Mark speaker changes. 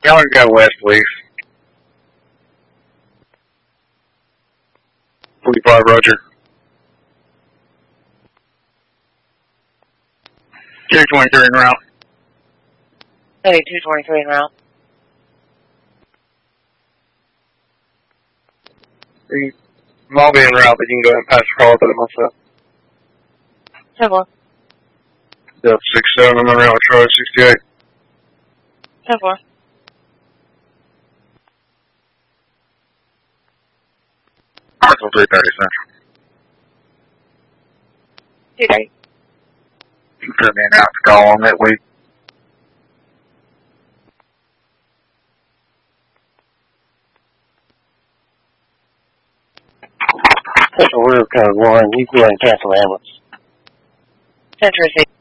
Speaker 1: Y'all can go west, please. 45, Roger. 223 en route.
Speaker 2: Hey, 223 en route.
Speaker 1: I'll be en route, but you can go ahead and pass the call to myself.
Speaker 2: 10-4.
Speaker 1: Delta 67, I'm en route with Charlie 68.
Speaker 2: 10-4.
Speaker 1: Arsenal 330 Central.
Speaker 2: 230.
Speaker 1: You can put me in out to call on that week.
Speaker 3: Central Rear Code 1, you go ahead and cancel the ambulance.
Speaker 2: Center receipt.